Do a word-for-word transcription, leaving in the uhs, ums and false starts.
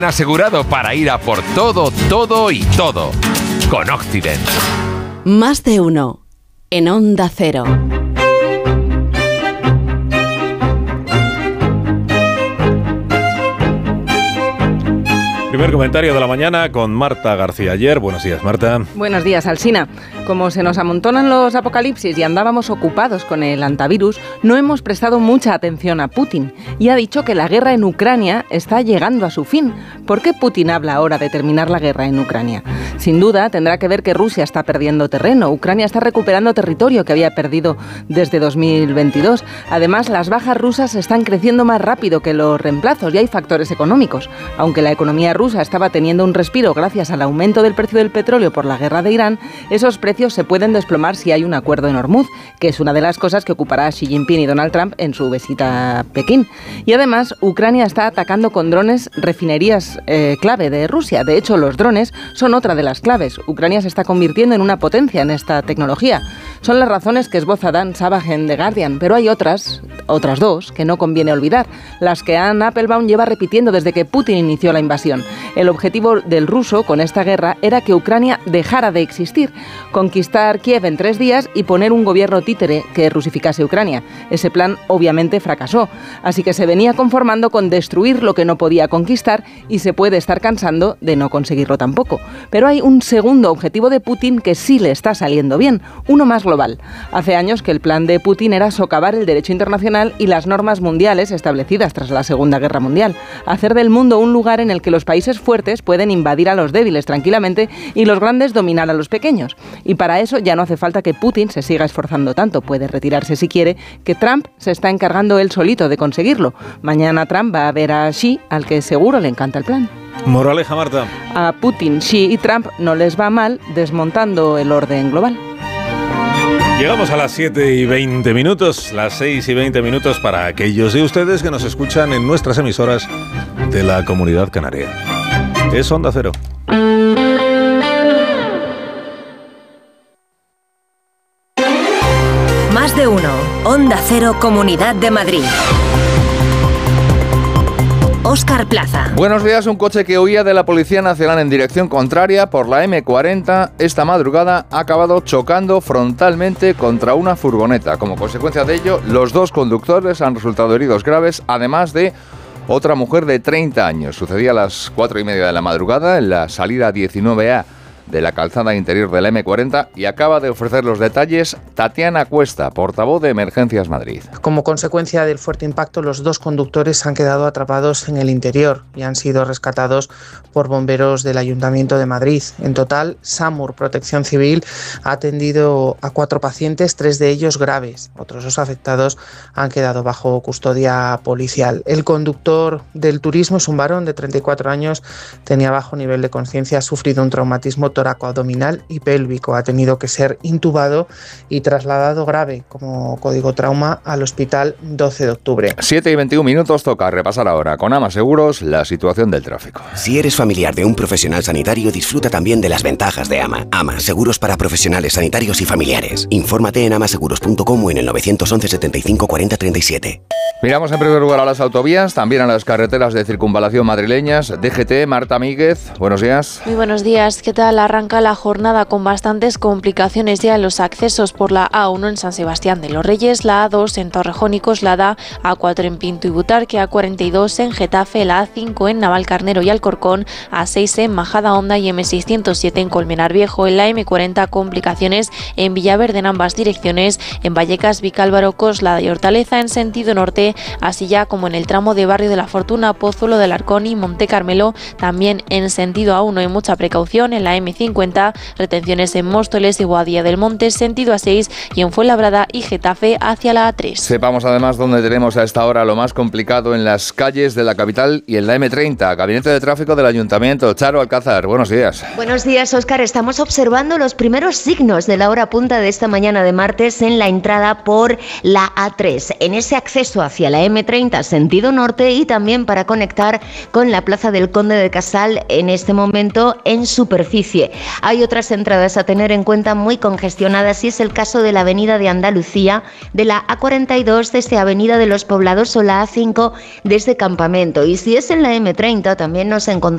Asegurado para ir a por todo, todo y todo. Con Occident. Más de uno. En Onda Cero. Primer comentario de la mañana con Marta García Ayer. Buenos días, Marta. Buenos días, Alsina. Como se nos amontonan los apocalipsis y andábamos ocupados con el antivirus, no hemos prestado mucha atención a Putin y ha dicho que la guerra en Ucrania está llegando a su fin. ¿Por qué Putin habla ahora de terminar la guerra en Ucrania? Sin duda tendrá que ver que Rusia está perdiendo terreno. Ucrania está recuperando territorio que había perdido desde dos mil veintidós. Además, las bajas rusas están creciendo más rápido que los reemplazos y hay factores económicos. Aunque la economía rusa estaba teniendo un respiro gracias al aumento del precio del petróleo por la guerra de Irán, esos precios se pueden desplomar si hay un acuerdo en Hormuz, que es una de las cosas que ocupará Xi Jinping y Donald Trump en su visita a Pekín. Y además, Ucrania está atacando con drones refinerías eh, clave de Rusia. De hecho, los drones son otra de las claves. Ucrania se está convirtiendo en una potencia en esta tecnología. Son las razones que esboza Dan Savage en The Guardian, pero hay otras, otras dos, que no conviene olvidar, las que Anne Applebaum lleva repitiendo desde que Putin inició la invasión. El objetivo del ruso con esta guerra era que Ucrania dejara de existir, conquistar Kiev en tres días y poner un gobierno títere que rusificase Ucrania. Ese plan obviamente fracasó, así que se venía conformando con destruir lo que no podía conquistar y se puede estar cansando de no conseguirlo tampoco. Pero hay un segundo objetivo de Putin que sí le está saliendo bien, uno más global. Hace años que el plan de Putin era socavar el derecho internacional y las normas mundiales establecidas tras la Segunda Guerra Mundial, hacer del mundo un lugar en el que los países fuertes pueden invadir a los débiles tranquilamente y los grandes dominar a los pequeños. Y para eso ya no hace falta que Putin se siga esforzando tanto, puede retirarse si quiere, que Trump se está encargando él solito de conseguirlo. Mañana Trump va a ver a Xi, al que seguro le encanta el plan. Moraleja, Marta. A Putin, Xi y Trump no les va mal desmontando el orden global. Llegamos a las siete y veinte minutos, las seis y veinte minutos para aquellos de ustedes que nos escuchan en nuestras emisoras de la Comunidad Canaria. Es Onda Cero. Más de uno. Onda Cero, Comunidad de Madrid. Óscar Plaza. Buenos días. Un coche que huía de la Policía Nacional en dirección contraria por la eme cuarenta esta madrugada ha acabado chocando frontalmente contra una furgoneta. Como consecuencia de ello, los dos conductores han resultado heridos graves, además de otra mujer de treinta años. Sucedía a las cuatro y media de la madrugada en la salida diecinueve A de la calzada interior de la eme cuarenta y acaba de ofrecer los detalles Tatiana Cuesta, portavoz de Emergencias Madrid. Como consecuencia del fuerte impacto, los dos conductores han quedado atrapados en el interior y han sido rescatados por bomberos del Ayuntamiento de Madrid. En total, SAMUR Protección Civil ha atendido a cuatro pacientes, tres de ellos graves. Otros dos afectados han quedado bajo custodia policial. El conductor del turismo es un varón de treinta y cuatro años, tenía bajo nivel de conciencia, ha sufrido un traumatismo toracoabdominal y pélvico. Ha tenido que ser intubado y trasladado grave como código trauma al hospital doce de octubre. siete y veintiún minutos, toca repasar ahora con Ama Seguros la situación del tráfico. Si eres familiar de un profesional sanitario, disfruta también de las ventajas de Ama. Ama, seguros para profesionales sanitarios y familiares. Infórmate en amaseguros punto com o en el nueve once setenta y cinco cuarenta treinta y siete. Miramos en primer lugar a las autovías, también a las carreteras de circunvalación madrileñas. D G T, Marta Míguez, buenos días. Muy buenos días, ¿qué tal? Arranca la jornada con bastantes complicaciones ya en los accesos por la A uno en San Sebastián de los Reyes, la A dos en Torrejón y Coslada, A cuatro en Pinto y Butarque, A cuarenta y dos en Getafe, la A cinco en Navalcarnero y Alcorcón, A seis en Majadahonda y eme seiscientos siete en Colmenar Viejo. En la eme cuarenta complicaciones en Villaverde en ambas direcciones, en Vallecas, Vicálvaro, Coslada y Hortaleza en sentido norte, así ya como en el tramo de Barrio de la Fortuna, Pozuelo del Arcón y Monte Carmelo, también en sentido A uno. Hay mucha precaución en la eme cincuenta, retenciones en Móstoles y Boadilla del Monte, sentido A seis, y en Fuenlabrada y Getafe hacia la A tres. Sepamos además dónde tenemos a esta hora lo más complicado en las calles de la capital y en la eme treinta. Gabinete de Tráfico del Ayuntamiento. Charo Alcázar, buenos días. Buenos días, Óscar. Estamos observando los primeros signos de la hora punta de esta mañana de martes en la entrada por la A tres, en ese acceso hacia la eme treinta sentido norte y también para conectar con la Plaza del Conde de Casal en este momento en superficie. Hay otras entradas a tener en cuenta muy congestionadas y es el caso de la Avenida de Andalucía, de la A cuarenta y dos desde Avenida de los Poblados o la A cinco desde Campamento. Y si es en la eme treinta también nos encontramos